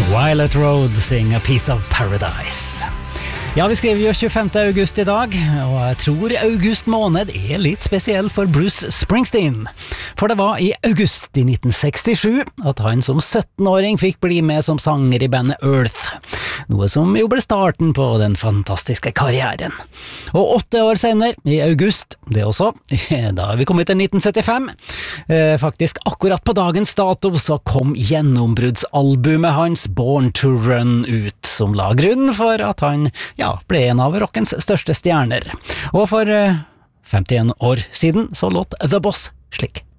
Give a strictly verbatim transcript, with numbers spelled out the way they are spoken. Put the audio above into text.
Violet Road sing A Piece of Paradise. Ja, vi skriver jo tjuefemte august i dag, og jeg tror august måned er litt spesiell for Bruce Springsteen. For det var i august i nitten sekstisju at han som syttenåring fikk bli med som sanger i bandet Earth, noe som jo ble starten på den fantastiske karrieren. Og åtte år senere, i august, det også, da har vi kommet til nitten syttifem, eh, faktisk akkurat på dagens dato så kom gjennombruddsalbumet hans Born to Run ut, som la grunnen for at han ja, ble en av rockens største stjerner. Og for eh, femtien år siden så låt The Boss slik.